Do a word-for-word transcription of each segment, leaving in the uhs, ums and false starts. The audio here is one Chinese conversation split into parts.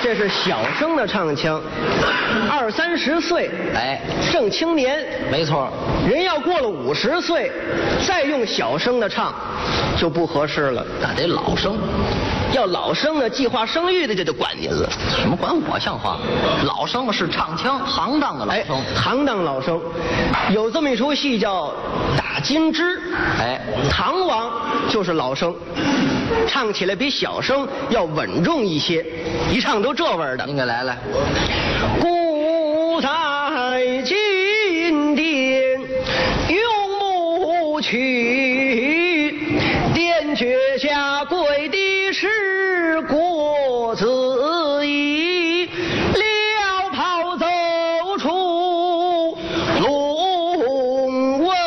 这是小生的唱腔，二三十岁， 哎， 正青年， 没错。 人要过了五十岁，再用小生的唱，就不合适了。 那得老生， 要老生的计划生育的，这就管您了。 什么管我像话？老生是唱腔行当的老生， 哎，行当老生。有这么一出戏叫《打金枝》， 哎， 唐王就是老生，唱起来比小生要稳重一些，一唱都这味儿的。 您给来来。 故在金殿永不去，殿脚下跪的是郭子仪，撩袍走出龙威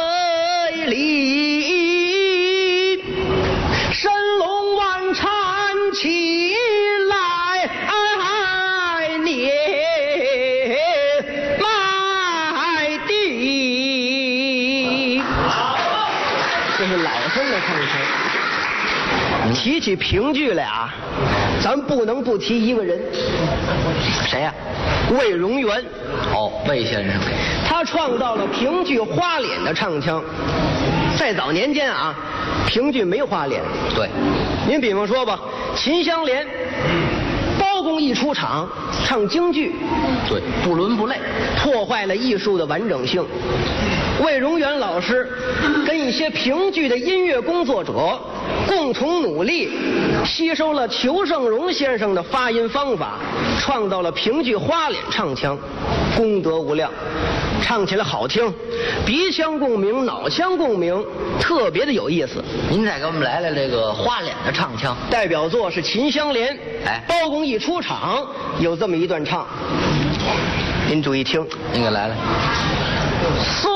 里，神龙万缠起来年迈地。这是老生的唱腔。提起评剧来啊，咱不能不提一个人。 谁呀、 啊？魏荣元。 哦，魏先生， 他创造了评剧花脸的唱腔。在早年间啊，评剧没花脸。 对， 您比方说吧，秦香莲，包公一出场唱京剧， 对，不伦不类， 破坏了艺术的完整性。魏荣元老师跟一些评剧的音乐工作者共同努力，吸收了裘盛戎先生的发音方法，创造了评剧花脸唱腔，功德无量，唱起来好听，鼻腔共鸣，脑腔共鸣，特别的有意思。 您再给我们来来这个花脸的唱腔。 代表作是《秦香莲》， 哎， 包公一出场有这么一段唱，您注意听。 您给来来。 虽